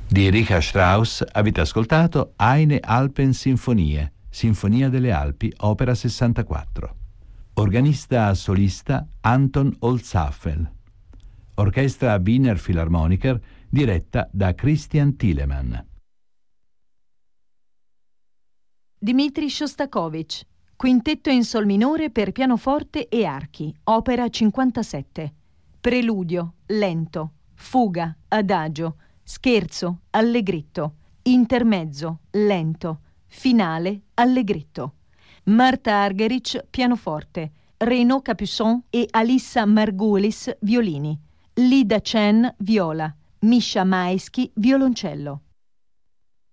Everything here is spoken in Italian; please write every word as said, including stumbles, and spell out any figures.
Di Richard Strauss avete ascoltato Eine Alpensinfonie, Sinfonia delle Alpi, opera sessantaquattro. Organista solista Anton Holzapfel. Orchestra Wiener Philharmoniker diretta da Christian Thielemann. Dmitri Shostakovich, quintetto in sol minore per pianoforte e archi, opera cinquantasette. Preludio, lento, fuga, adagio, scherzo, allegretto, intermezzo, lento, finale, allegretto. Marta Argerich, pianoforte, Renaud Capuçon e Alissa Margulis, violini, Lida Chen, viola, Misha Maeschi, violoncello.